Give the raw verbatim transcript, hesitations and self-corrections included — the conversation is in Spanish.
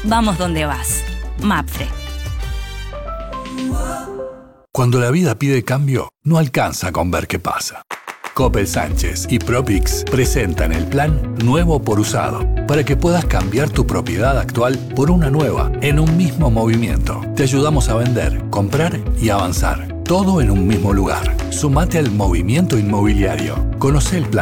Vamos donde vas. Mapfre. Cuando la vida pide cambio, no alcanza con ver qué pasa. Coppel Sánchez y Propix presentan el plan Nuevo por Usado para que puedas cambiar tu propiedad actual por una nueva en un mismo movimiento. Te ayudamos a vender, comprar y avanzar. Todo en un mismo lugar. Sumate al movimiento inmobiliario. Conoce el plan